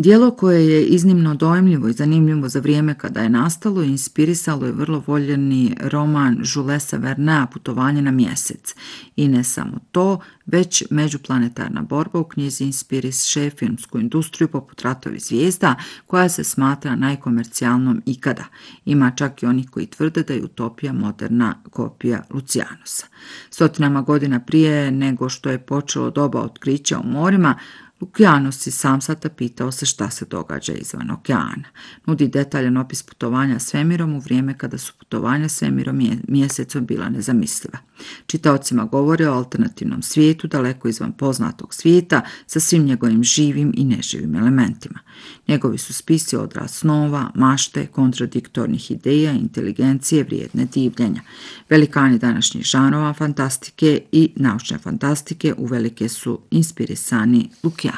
Dijelo koje je iznimno dojmljivo i zanimljivo za vrijeme kada je nastalo i inspirisalo je vrlo voljeni roman Julesa Vernea Putovanje na mjesec. I ne samo to, već međuplanetarna borba u knjizi inspiriše filmsku industriju poput Ratovi zvijezda, koja se smatra najkomercijalnom ikada. Ima čak i onih koji tvrde da je Utopija moderna kopija Lucianosa. Stotinama godina prije nego što je počelo doba otkrića u morima, Lukianos i Samsata pitao se šta se događa izvan okeana. Nudi detaljan opis putovanja svemirom u vrijeme kada su putovanja svemirom i mjesecom bila nezamisliva. Čitaocima govore o alternativnom svijetu daleko izvan poznatog svijeta sa svim njegovim živim i neživim elementima. Njegovi su spisi odraz snova, mašte, kontradiktornih ideja, inteligencije, vrijedne divljenja. Velikani današnjih žanrova fantastike i naučne fantastike uvelike su inspirisani Lukianom.